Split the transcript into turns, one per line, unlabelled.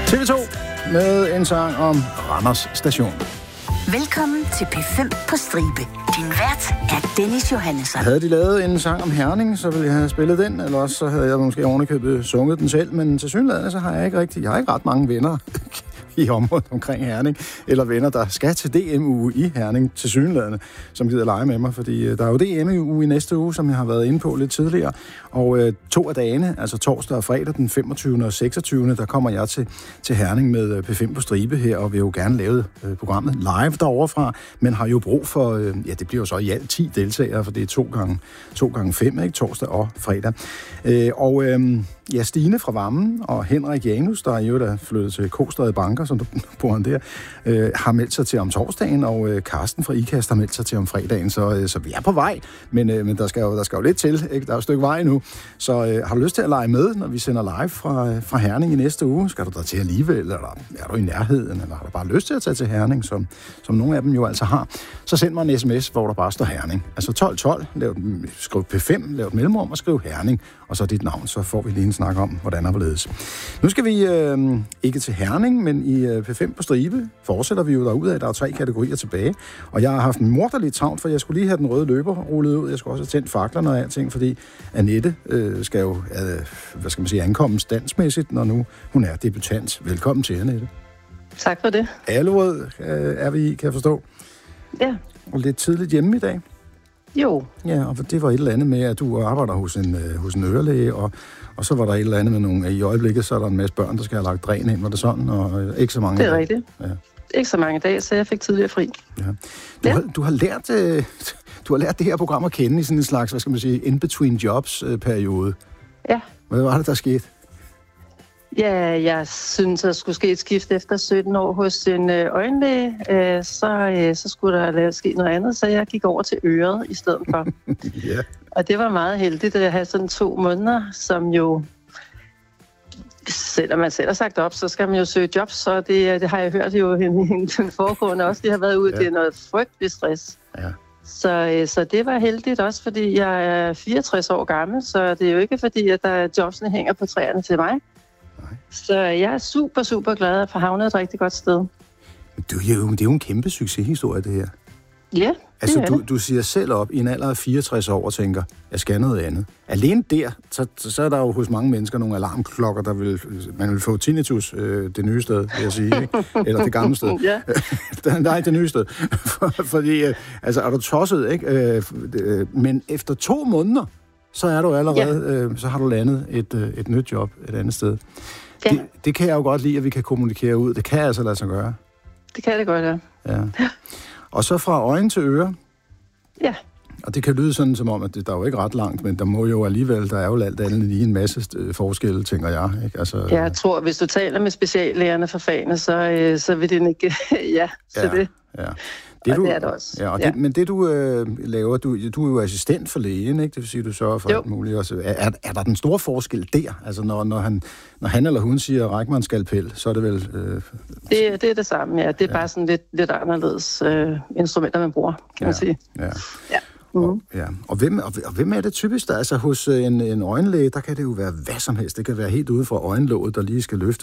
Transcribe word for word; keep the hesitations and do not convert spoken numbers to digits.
T V to med en sang om Randers Station.
Velkommen til P fem på stribe. Din vært er Dennis Johannesson.
Havde de lavet en sang om Herning, så ville jeg have spillet den, eller også så havde jeg måske ovenikøbet sunget den selv, men til synligheden så har jeg ikke rigtig, jeg har ikke ret mange venner i området omkring Herning, eller venner, der skal til D M-uge i Herning til synligheden, som gider lege med mig, fordi der er jo D M-uge i næste uge, som jeg har været inde på lidt tidligere, og øh, to af dagene, altså torsdag og fredag, den femogtyvende og seksogtyvende, der kommer jeg til, til Herning med P fem på stribe her, og vil jo gerne lave øh, programmet live derovre fra, men har jo brug for, øh, ja, det bliver jo så i alt ti deltagere, for det er to gange, to gange fem, ikke? Torsdag og fredag. Øh, og øh, ja, Stine fra Vammen og Henrik Janus, der er jo der flyttet til Kostræde Banker, som du bor han der, øh, har meldt sig til om torsdagen, og øh, Karsten fra IKAST har meldt sig til om fredagen, så, øh, så vi er på vej, men, øh, men der, skal jo, der skal jo lidt til, ikke? Der er jo et stykke vej nu, så øh, har du lyst til at lege med, når vi sender live fra, fra Herning i næste uge? Skal du der til alligevel, eller er du i nærheden, eller har du bare lyst til at tage til Herning, som, som nogle af dem jo altså har, så send mig en sms, hvor der bare står Herning. Altså tolv tolv, lav, skriv P fem, lav et mellemrum og skriv Herning, og så dit navn, så får vi lige en snak om, hvordan der hvorledes. Nu skal vi øh, ikke til Herning, men i øh, P fem på stribe fortsætter vi jo derudad. Der er tre kategorier tilbage, og jeg har haft en morderlig travlt, for jeg skulle lige have den røde løber rullet ud. Jeg skulle også have tændt faklerne og alting, fordi Annette øh, skal jo, øh, hvad skal man sige, ankomme standsmæssigt, når nu hun er debutant. Velkommen til, Annette.
Tak for det.
Allerød øh, er vi i, kan jeg forstå.
Ja.
Og lidt tidligt hjemme i dag.
Jo.
Ja, og det var et eller andet med, at du arbejder hos en, øh, hos en ørelæge, og, og så var der et eller andet med nogle... I øjeblikket, så er der en masse børn, der skal have lagt dræn ind, var det sådan? Og øh, ikke så mange
Det er
dage.
rigtigt.
Ja.
Ikke så mange dage, så jeg fik tidligere fri.
Ja. Du,
ja.
Har, du, har lært, øh, du har lært det her program at kende i sådan en slags, hvad skal man sige, in-between jobs-periode. Øh,
ja.
Hvad var det, der skete?
Ja, jeg synes, der skulle ske et skift efter sytten år hos en øh, øjenlæge. Øh, så, øh, så skulle der lave ske noget andet, så jeg gik over til øret i stedet for.
Ja.
Og det var meget heldigt at have sådan to måneder, som jo... Selvom man selv har sagt op, så skal man jo søge jobs, og det, det har jeg hørt jo den foregående også. De har været ude, ja. Det er noget frygtelig stress.
Ja.
Så, så det var heldigt også, fordi jeg er fireogtres år gammel, så det er jo ikke fordi, at der jobsene hænger på træerne til mig. Nej. Så jeg er super, super glad at få havnet et rigtig godt sted.
Det er jo, det er jo en kæmpe succeshistorie, det her.
Ja,
altså,
det
du, du siger selv op i en alder af fireogtres år og tænker, jeg skal noget andet. Alene der, så, så er der jo hos mange mennesker nogle alarmklokker, der vil, man vil få tinnitus, øh, det nye sted, vil jeg sige, ikke? Eller det gamle sted.
Ja.
Nej, det nye sted. Fordi, øh, altså, er du tosset, ikke? Øh, øh, men efter to måneder, så er du allerede, ja. øh, så har du landet et, øh, et nyt job et andet sted. Ja. Det, det kan jeg jo godt lide, at vi kan kommunikere ud. Det kan altså lade sig gøre.
Det kan det godt, ja.
Ja. Og så fra øjne til øre.
Ja.
Og det kan lyde sådan som om, at det, der er jo ikke ret langt, men der må jo alligevel, der er jo alt andet lige en masse forskelle, tænker jeg. Ikke? Altså,
jeg tror, hvis du taler med speciallægerne for fagene, så, øh, så vil det ikke... ja, så
ja,
det...
Ja. Det,
og
du,
det er det også.
Ja, og
ja.
det, men det, du øh, laver, du, du er jo assistent for lægen, ikke? Det vil sige, du sørger for
jo.
alt muligt. Også. Er, er, er der den store forskel der? Altså, når, når, han, når han eller hun siger, ræk mig en skalpel, så er det vel... Øh,
det, det er det samme, ja. Det er ja. bare sådan lidt, lidt anderledes øh, instrumenter, man bruger, kan
ja.
man sige.
Ja.
Ja. Mm-hmm.
Og, ja. og, hvem, og, og hvem er det typisk? Der? Altså hos en, en øjenlæge, der kan det jo være hvad som helst. Det kan være helt ude fra øjenlåget, der lige skal løftes